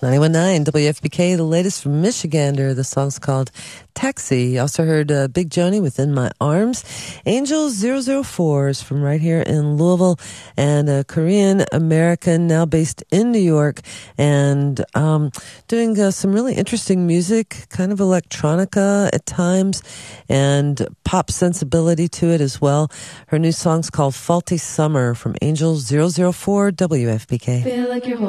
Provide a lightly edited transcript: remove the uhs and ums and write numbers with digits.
91.9 WFBK, the latest from Michigander. The song's called Taxi. You also heard Big Joni with In My Arms. Angels 004 is from right here in Louisville, and a Korean-American now based in New York, and doing some really interesting music, kind of electronica at times, and pop sensibility to it as well. Her new song's called Faulty Summer from Angels 004 WFBK. Feel like you're